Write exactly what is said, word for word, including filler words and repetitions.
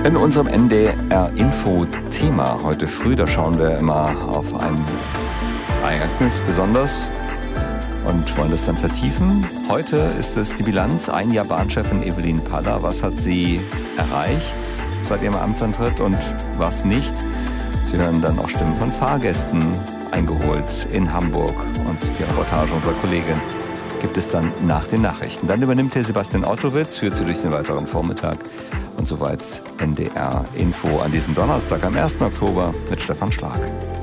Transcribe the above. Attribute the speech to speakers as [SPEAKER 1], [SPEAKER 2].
[SPEAKER 1] In unserem N D R-Info-Thema heute früh, da schauen wir immer auf ein Ereignis besonders und wollen das dann vertiefen. Heute ist es die Bilanz, ein Jahr Bahnchefin Evelyn Paller. Was hat sie erreicht seit ihrem Amtsantritt und was nicht? Sie hören dann auch Stimmen von Fahrgästen eingeholt in Hamburg und die Reportage unserer Kollegin gibt es dann nach den Nachrichten. Dann übernimmt hier Sebastian Ottowitz, führt sie durch den weiteren Vormittag. Und soweit N D R Info an diesem Donnerstag am ersten Oktober mit Stefan Schlag.